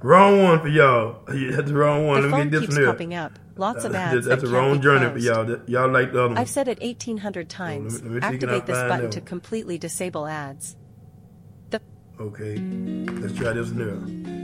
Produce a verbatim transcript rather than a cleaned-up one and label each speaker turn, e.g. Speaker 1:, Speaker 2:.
Speaker 1: Wrong one for y'all. That's the wrong one.
Speaker 2: The
Speaker 1: Let me
Speaker 2: phone
Speaker 1: get this
Speaker 2: keeps
Speaker 1: one here.
Speaker 2: popping up. Lots of
Speaker 1: Uh,
Speaker 2: ads
Speaker 1: that's
Speaker 2: that
Speaker 1: the
Speaker 2: can't
Speaker 1: wrong
Speaker 2: be
Speaker 1: journey for
Speaker 2: closed.
Speaker 1: y'all. Y'all like the other one.
Speaker 2: I've said it eighteen hundred times.
Speaker 1: let me- let me see, can I
Speaker 2: Activate this
Speaker 1: find
Speaker 2: button
Speaker 1: that
Speaker 2: to
Speaker 1: one?
Speaker 2: completely disable ads. The
Speaker 1: Okay, let's try this one here.